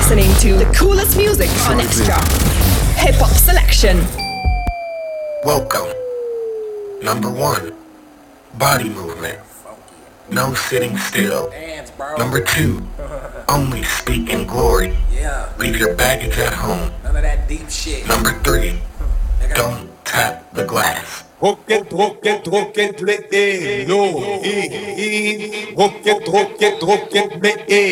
listening to the coolest music on Extra. Hip Hop Selection. Welcome. Number 1, body movement. No sitting still. Number 2, only speak in glory. Leave your baggage at home. None of that deep shit. Number 3, don't tap the glass. Rocket, me,